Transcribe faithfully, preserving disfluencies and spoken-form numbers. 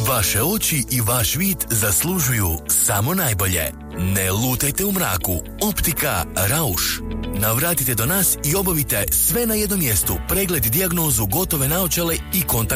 Vaše oči i vaš vid zaslužuju samo najbolje. Ne lutajte u mraku. Optika Rauš. Navratite do nas i obavite sve na jednom mjestu. Pregled, dijagnozu, gotove naočale i kontakt